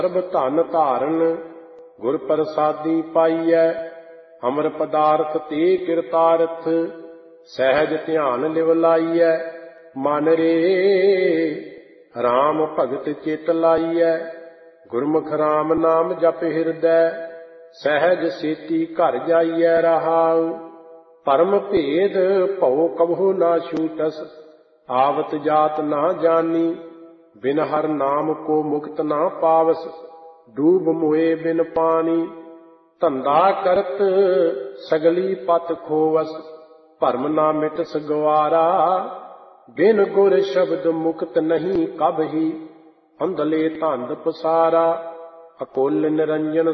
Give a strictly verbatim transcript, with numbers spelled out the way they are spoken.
ਸਰਬ ਧਨ ਧਾਰਨ ਗੁਰ ਪ੍ਰਸਾਦੀ ਪਾਈਐ। ਅਮਰ ਪਦਾਰਥ ਤੇ ਕਿਰਤਾਰਥ ਸਹਿਜ ਧਿਆਨ ਲਿਵ ਲਾਈਐ। ਮਨ ਰੇ ਰਾਮ ਭਗਤ ਚਿਤ ਲਾਈਐ। ਗੁਰਮੁਖ ਰਾਮ ਨਾਮ ਜਪ ਹਿਰਦੈ ਸਹਿਜ ਸੇਤੀ ਘਰ ਜਾਈਐ। ਰਹਾਉ ਪਰਮ ਭੇਦ ਭਉ ਕਬਹੁ ਨਾ ਛੂਟਸ ਆਵਤ ਜਾਤ ਨਾ ਜਾਨੀ। ਬਿਨ ਹਰ ਨਾਮ ਕੋ ਮੁਕਤ ਨਾ ਪਾਵਸ ਡੂਬ ਮੋਏ ਬਿਨ ਪਾਣੀ। ਧੰਦਾ ਕਰਤ ਸਗਲੀ ਪਤ ਖੋਵਸ ਭਰਮ ਨਾ ਮਿਟਸ ਗਵਾਰਾ। ਬਿਨ ਗੁਰ ਸ਼ਬਦ ਮੁਕਤ ਨਹੀਂ ਕਬਹੀ ਅੰਧਲੇ ਧੰਦ ਪਸਾਰਾ। ਅਕੁਲ ਨਿਰੰਜਨ